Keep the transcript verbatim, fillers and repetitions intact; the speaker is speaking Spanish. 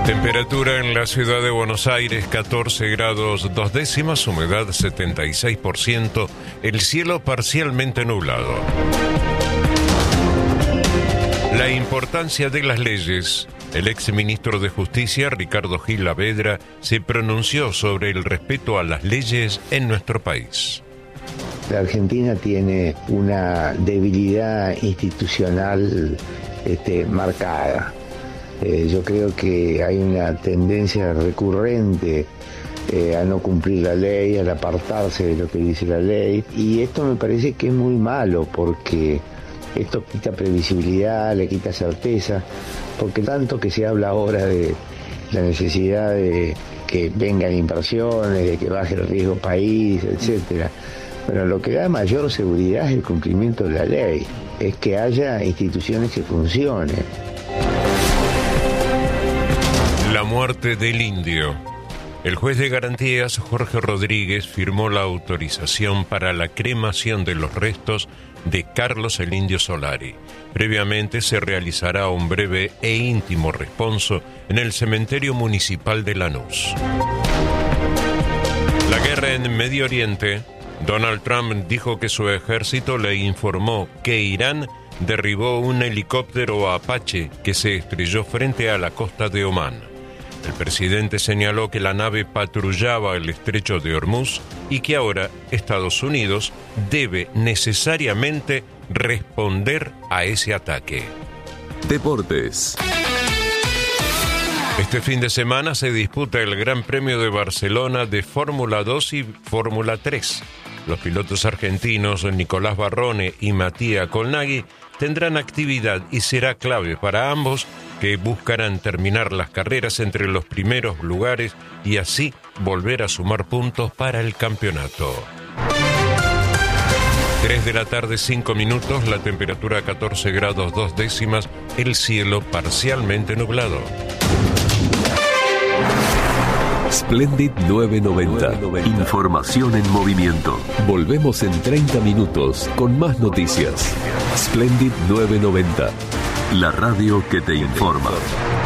Temperatura en la ciudad de Buenos Aires, catorce grados dos décimas, humedad setenta y seis por ciento, el cielo parcialmente nublado. La importancia de las leyes. El exministro de Justicia, Ricardo Gil Lavedra, se pronunció sobre el respeto a las leyes en nuestro país. La Argentina tiene una debilidad institucional este, marcada. Eh, yo creo que hay una tendencia recurrente eh, a no cumplir la ley, al apartarse de lo que dice la ley, y esto me parece que es muy malo porque esto quita previsibilidad, le quita certeza, porque tanto que se habla ahora de la necesidad de que vengan inversiones, de que baje el riesgo país, etcétera. Bueno, lo que da mayor seguridad es el cumplimiento de la ley, es que haya instituciones que funcionen. La muerte del indio. El juez de garantías, Jorge Rodríguez, firmó la autorización para la cremación de los restos de Carlos el Indio Solari. Previamente se realizará un breve e íntimo responso en el cementerio municipal de Lanús. La guerra en Medio Oriente. Donald Trump dijo que su ejército le informó que Irán derribó un helicóptero Apache que se estrelló frente a la costa de Omán. El presidente señaló que la nave patrullaba el estrecho de Hormuz y que ahora Estados Unidos debe necesariamente responder a ese ataque. Deportes. Este fin de semana se disputa el Gran Premio de Barcelona de Fórmula dos y Fórmula tres. Los pilotos argentinos Nicolás Barrone y Matías Colnaghi tendrán actividad y será clave para ambos, que buscarán terminar las carreras entre los primeros lugares y así volver a sumar puntos para el campeonato. tres de la tarde, cinco minutos, la temperatura catorce grados dos décimas, el cielo parcialmente nublado. Splendid novecientos noventa. Información en movimiento. Volvemos en treinta minutos con más noticias. Splendid novecientos noventa. La radio que te informa.